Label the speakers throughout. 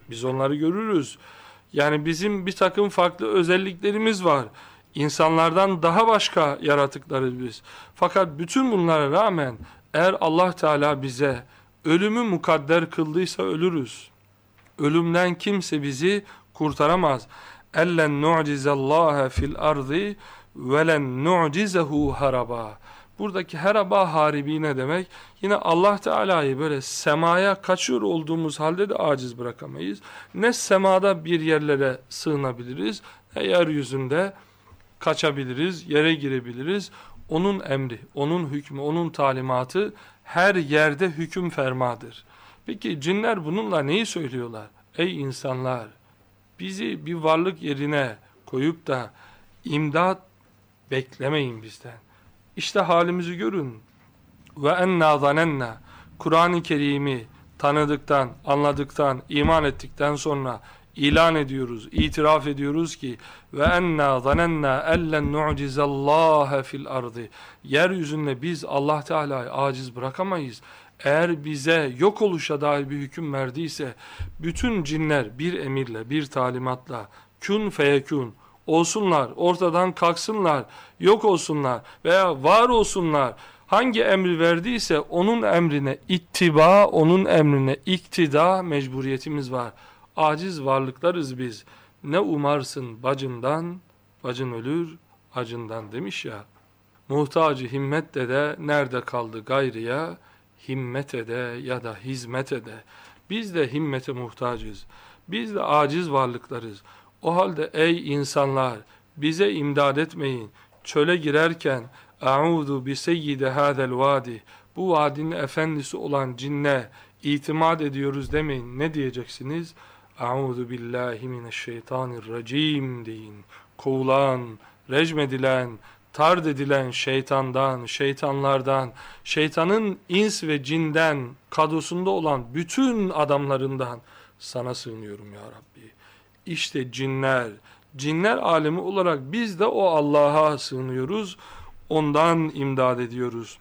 Speaker 1: Biz onları görürüz. Yani bizim bir takım farklı özelliklerimiz var. İnsanlardan daha başka yaratıklarız biz. Fakat bütün bunlara rağmen eğer Allah Teala bize ölümü mukadder kıldıysa ölürüz. Ölümden kimse bizi kurtaramaz. Ellen nu'cizallaha fil ardı ve len nu'cizehu haraba. Buradaki heraba haribi ne demek? Yine Allah Teala'yı böyle semaya kaçıyor olduğumuz halde de aciz bırakamayız. Ne semada bir yerlere sığınabiliriz, ne yeryüzünde kaçabiliriz, yere girebiliriz. Onun emri, onun hükmü, onun talimatı her yerde hüküm fermadır. Peki cinler bununla neyi söylüyorlar? Ey insanlar, bizi bir varlık yerine koyup da imdat beklemeyin bizden. İşte halimizi görün. Ve enna zanenna, Kur'an-ı Kerim'i tanıdıktan, anladıktan, iman ettikten sonra ilan ediyoruz, itiraf ediyoruz ki ve enna zanenna ellen nu'cizallaha fil ardı. Yeryüzünde biz Allah Teala'yı aciz bırakamayız. Eğer bize yok oluşa dair bir hüküm verdiyse, bütün cinler bir emirle, bir talimatla kün feyekün olsunlar, ortadan kalksınlar, yok olsunlar veya var olsunlar. Hangi emri verdiyse onun emrine ittiba, onun emrine iktida mecburiyetimiz var. Aciz varlıklarız biz. Ne umarsın bacından, bacın ölür acından demiş ya. Muhtacı himmet de nerede kaldı gayrıya, himmet ede ya da hizmet ede. Biz de himmete muhtacız. Biz de aciz varlıklarız. O halde ey insanlar, bize imdad etmeyin. Çöle girerken "A'udhu bi seyyidi hadel vadi." Bu vadinin efendisi olan cinne itimat ediyoruz demeyin. Ne diyeceksiniz? "A'udhu billahi mineşşeytanirracim" deyin. Kovulan, recmedilen, tard edilen şeytandan, şeytanlardan, şeytanın ins ve cinden kadrosunda olan bütün adamlarından sana sığınıyorum ya Rabbi. İşte cinler alemi olarak biz de o Allah'a sığınıyoruz, ondan imdad ediyoruz.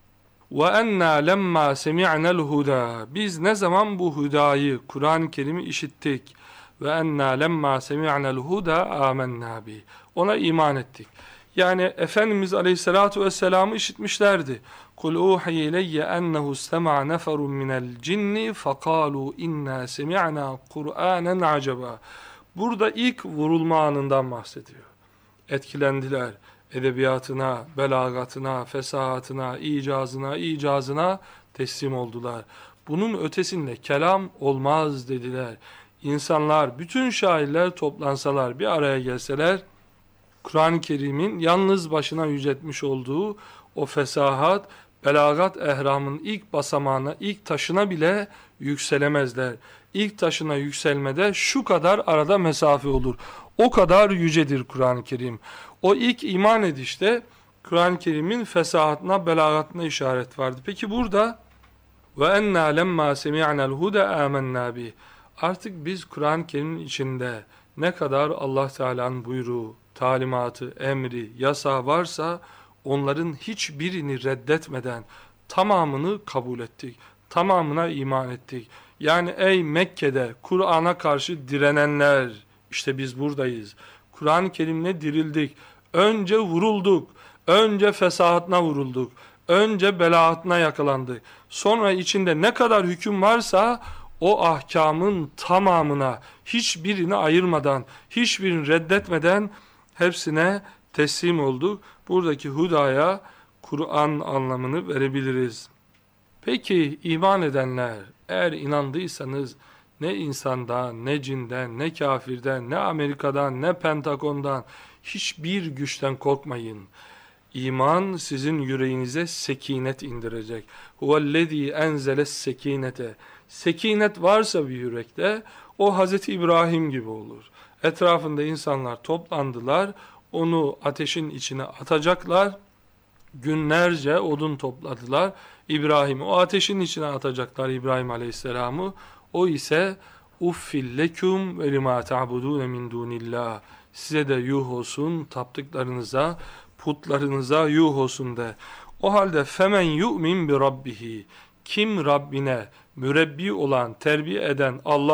Speaker 1: وَاَنَّا لَمَّا سَمِعْنَا الْهُدَى Biz ne zaman bu hüdayı, Kur'an-ı Kerim'i işittik, وَاَنَّا لَمَّا سَمِعْنَا الْهُدَى آمَنَّا بِهِ Ona iman ettik. Yani Efendimiz Aleyhisselatü Vesselam'ı işitmişlerdi. قُلْ اُوحِيَ اِلَيَّ اَنَّهُ اسْتَمَعَ نَفَرٌ مِنَ الْجِنِّ فَقَالُوا اِنَّا سَمِعْنَا قُرْآنًا عَجَبًا Burada ilk vurulma anından bahsediyor. Etkilendiler. Edebiyatına, belagatına, fesahatına, icazına teslim oldular. Bunun ötesinde kelam olmaz dediler. İnsanlar, bütün şairler toplansalar, bir araya gelseler, Kur'an-ı Kerim'in yalnız başına yüceltmiş olduğu o fesahat, belagat ehramının ilk basamağına, ilk taşına bile yükselemezler. İlk taşına yükselmede şu kadar arada mesafe olur. O kadar yücedir Kur'an-ı Kerim. O ilk iman edişte Kur'an-ı Kerim'in fesahatına, belagatına işaret vardı. Peki burada ve enna lemma semi'na'l huda amennâ bih. Artık biz Kur'an-ı Kerim'in içinde ne kadar Allah Teala'nın buyruğu, talimatı, emri, yasağı varsa onların hiçbirini reddetmeden tamamını kabul ettik. Tamamına iman ettik. Yani ey Mekke'de Kur'an'a karşı direnenler, işte biz buradayız. Kur'an-ı Kerim'le dirildik. Önce vurulduk. Önce fesahatına vurulduk. Önce belaatına yakalandık. Sonra içinde ne kadar hüküm varsa o ahkamın tamamına, hiçbirini ayırmadan, hiçbirini reddetmeden hepsine teslim olduk. Buradaki hudaya Kur'an anlamını verebiliriz. Peki iman edenler, eğer inandıysanız ne insandan, ne cinden, ne kafirden, ne Amerika'dan, ne Pentagon'dan, hiçbir güçten korkmayın. İman sizin yüreğinize sekinet indirecek. Huvellezî enzeles sekinete. Sekinet varsa bir yürekte, o Hazreti İbrahim gibi olur. Etrafında insanlar toplandılar, onu ateşin içine atacaklar, günlerce odun topladılar. İbrahim'i o ateşin içine atacaklar, İbrahim Aleyhisselam'ı. O ise uffil leküm ve limâ ta'budûne min dûnillâh. Size de yuh olsun, taptıklarınıza, putlarınıza yuh olsun de. O halde femen yu'min bi rabbihi. Kim Rabbine mürebbi olan, terbiye eden Allah